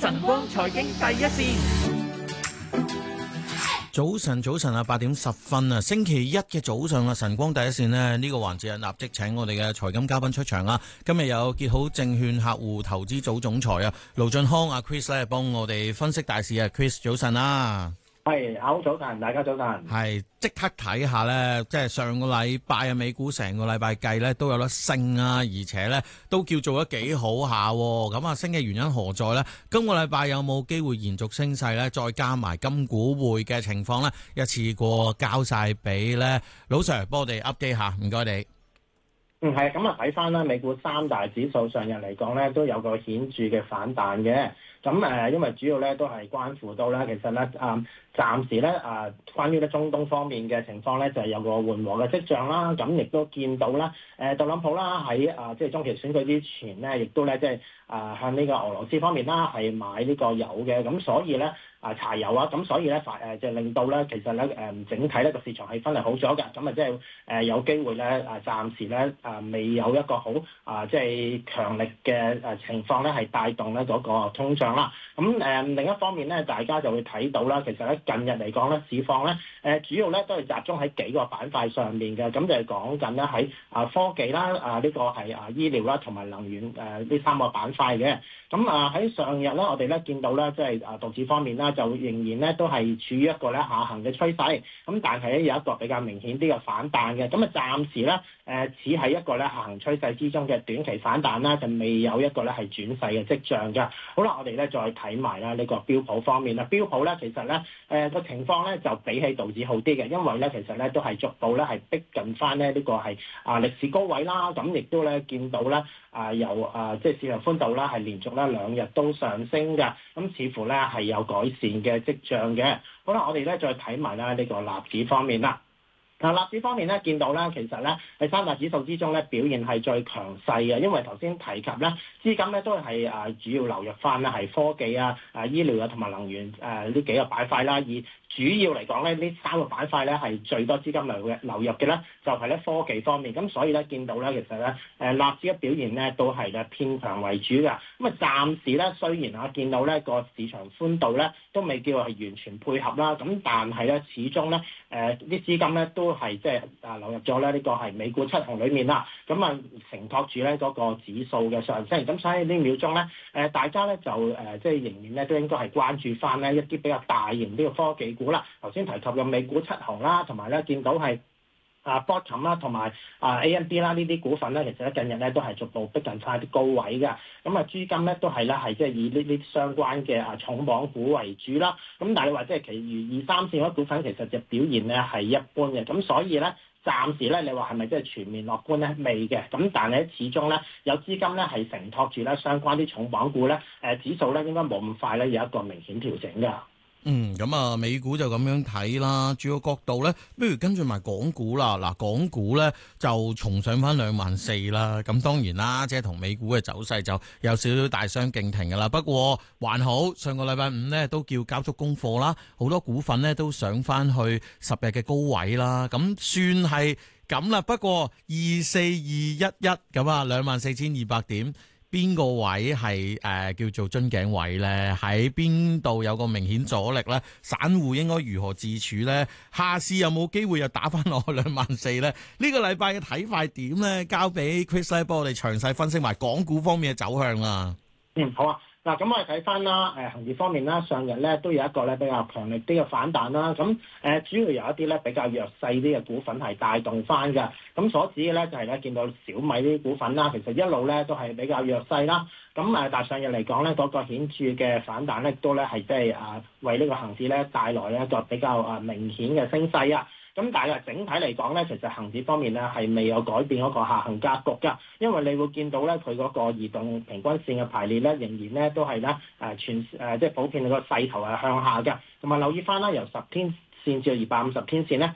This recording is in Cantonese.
晨光財經第一線。 早晨啊，8:10啊，星期一嘅早上啊，晨光第一線呢個環節啊，立即請我哋嘅財金嘉賓出場啦。今日有結好證券客戶投資組總裁啊，盧駿匡阿 Chris 咧，幫我哋分析大市啊。Chris 早晨啦。 係，好早晨，大家早晨。 係即刻睇下咧，即係上個禮拜啊，美股成個禮拜計咧都有得升啊，而且咧都叫做得幾好下。咁啊，升嘅原因何在咧？今個禮拜有冇機會延續升勢咧？再加埋金股匯嘅情況咧，一次過交晒俾咧老 Sir 幫我哋 update 下，唔該你。 係咁啊，睇翻啦，美股三大指數上日嚟講咧，都有個顯著嘅反彈嘅。咁因為主要咧都係關乎到咧，其實咧暫時咧關於咧中東方面嘅情況咧，就係有個緩和嘅跡象啦。咁亦都見到啦，特朗普啦喺即係中期選舉之前咧，亦都咧即係向呢個俄羅斯方面啦係買呢個油嘅。咁所以咧柴油啊，咁所以咧就令到咧其實咧整體咧個市場氣氛係好咗嘅。咁即係有機會咧暫時咧未有一個好即係強力嘅情況咧係帶動咧嗰個通脹啦。咁另一方面咧，大家就會睇到啦，其實咧近日嚟講咧，市況咧主要咧都係集中喺幾個板塊上面嘅。咁就係講緊咧喺科技啦呢個係醫療啦同埋能源呢三個板塊嘅。咁喺上日咧，我哋咧見到咧即係道指方面啦，就仍然咧都係處於一個咧下行嘅趨勢。咁但係咧有一個比較明顯啲嘅反彈嘅。咁暫時咧只係一個咧下行趨勢之中嘅短期反彈啦，就未有一個咧係轉勢嘅跡象嘅。好啦，我哋咧再睇埋啦呢個標普方面啦。標普咧其實咧個情況咧就比起道指好啲嘅，因為咧其實咧都係逐步咧係逼近翻咧呢個係歷史高位啦。咁亦都咧見到咧由即係市場寬度啦係連續咧2日都上升嘅，咁似乎咧係有改善嘅跡象嘅。好啦，我哋咧再睇埋啦呢個納指方面啦。納指方面咧，見到咧，其實咧喺三大指數之中咧，表現係最強勢嘅，因為頭先提及咧，資金咧都係主要流入翻咧係科技醫療同埋能源呢幾個板塊啦。而主要嚟講咧，呢三個板塊咧係最多資金流入嘅咧，就係咧科技方面。咁所以咧見到咧，其實咧納指嘅表現咧都係咧偏強為主嘅。咁暫時咧雖然見到咧個市場寬度咧都未叫係完全配合啦，咁但係咧始終咧啲資金咧都係即係流入咗咧呢個係美股7雄裏面啦。咁承托住咧嗰個指數嘅上升。咁所以呢秒鐘咧大家咧就即係仍然咧都應該係關注翻咧一啲比較大型啲嘅科技股啦。頭先提及嘅美股7雄啦，同埋咧見到係Broadcom 啦，同埋AMD 啦呢啲股份咧，其實咧近日咧都係逐步逼近翻啲高位嘅。咁資金咧都係咧係即係以呢啲相關嘅重磅股為主啦。咁但係你話即係其餘2、3線嗰啲股份，其實就表現咧係一般嘅。咁所以咧暫時咧你話係咪即係全面樂觀咧？未嘅。咁但係始終咧有資金咧係承托住咧相關啲重磅股咧指數咧應該冇咁快咧有一個明顯調整㗎。 咁美股就咁樣睇啦。主要角度咧，不如跟住埋港股啦。嗱，港股咧就重上翻24,000啦。咁當然啦，即係同美股嘅走勢就有少少大相徑庭噶啦。不過還好，上個禮拜五咧都叫交足功課啦，好多股份咧都上翻去10日嘅高位啦。咁算係咁啦。不過24211咁啊，24,200點。邊個位係叫做樽頸位呢？喺邊度有個明顯阻力呢？散戶應該如何自處呢？下次有冇機會又打翻落去24,000呢？呢個禮拜嘅睇法點呢？交俾 Chris 幫我哋詳細分析埋港股方面嘅走向啦。 好啊。嗱，咁我哋睇翻啦，恆指方面啦，上日咧都有一個咧比較強力啲嘅反彈啦。咁主要有一啲咧比較弱勢啲嘅股份係帶動翻嘅。咁所指嘅咧就係咧見到小米呢啲股份啦，其實一路咧都係比較弱勢啦。咁但係上日嚟講咧，嗰個顯著嘅反彈咧都咧係即係為呢個恆指咧帶來一個比較明顯嘅升勢啊。咁但係整體嚟講咧，其實恆指方面咧係未有改變嗰個下行格局㗎，因為你會見到咧佢嗰個移動平均線嘅排列咧，仍然咧都係咧即係普遍個勢頭係向下嘅，同埋留意翻啦，由10天線至到250天線咧。